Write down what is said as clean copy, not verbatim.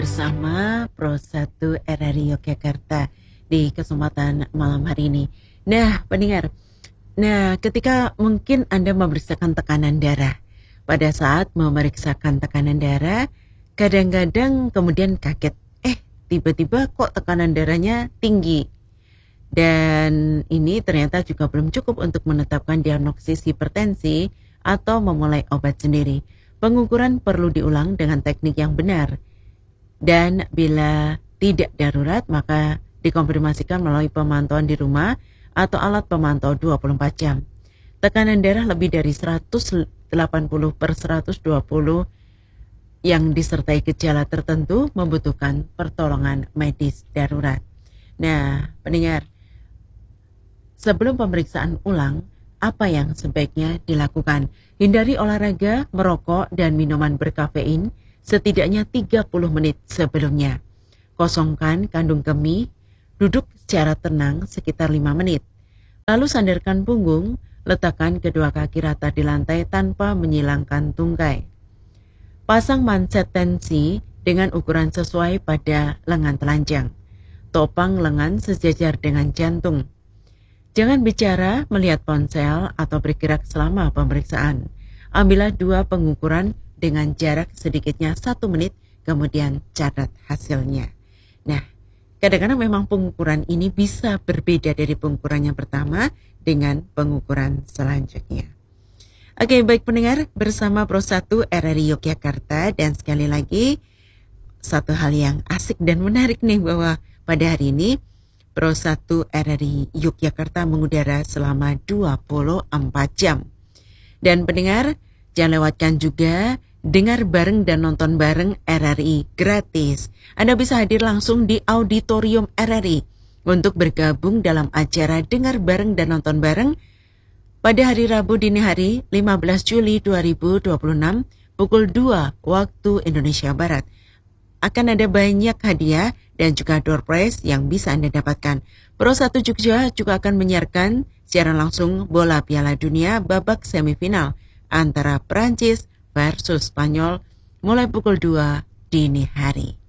bersama Pro 1 RRI Yogyakarta di kesempatan malam hari ini. Nah, pendengar, ketika mungkin Anda memeriksakan tekanan darah, pada saat memeriksakan tekanan darah, kadang-kadang kemudian kaget, tiba-tiba kok tekanan darahnya tinggi. Dan ini ternyata juga belum cukup untuk menetapkan diagnosis hipertensi atau memulai obat sendiri. Pengukuran perlu diulang dengan teknik yang benar. Dan bila tidak darurat, maka dikonfirmasikan melalui pemantauan di rumah atau alat pemantau 24 jam. Tekanan darah lebih dari 180/120 yang disertai gejala tertentu membutuhkan pertolongan medis darurat. Nah, pendengar, sebelum pemeriksaan ulang, apa yang sebaiknya dilakukan? Hindari olahraga, merokok, dan minuman berkafein setidaknya 30 menit sebelumnya. Kosongkan kandung kemih, duduk secara tenang sekitar 5 menit. Lalu sandarkan punggung, letakkan kedua kaki rata di lantai tanpa menyilangkan tungkai. Pasang manset tensi dengan ukuran sesuai pada lengan telanjang. Topang lengan sejajar dengan jantung. Jangan bicara, melihat ponsel, atau bergerak selama pemeriksaan. Ambillah 2 pengukuran dengan jarak sedikitnya 1 menit, kemudian catat hasilnya. Nah, kadang-kadang memang pengukuran ini bisa berbeda dari pengukuran yang pertama dengan pengukuran selanjutnya. Oke, baik pendengar, bersama Pro 1 RRI Yogyakarta, dan sekali lagi, satu hal yang asik dan menarik nih bahwa pada hari ini, Pro 1 RRI Yogyakarta mengudara selama 24 jam. Dan pendengar, jangan lewatkan juga dengar bareng dan nonton bareng RRI gratis. Anda bisa hadir langsung di Auditorium RRI untuk bergabung dalam acara dengar bareng dan nonton bareng pada hari Rabu dini hari 15 Juli 2026 pukul 2 waktu Indonesia Barat. Akan ada banyak hadiah dan juga door prize yang bisa Anda dapatkan. Pro 1 Jogja juga akan menyiarkan siaran langsung bola Piala Dunia babak semifinal antara Prancis versus Spanyol mulai pukul 2 dini hari.